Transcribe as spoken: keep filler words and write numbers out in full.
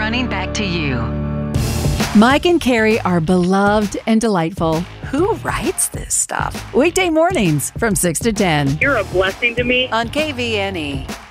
running back to you. Mike and Carrie are beloved and delightful. Who writes this stuff? Weekday mornings from six to ten. You're a blessing to me. On K V N E.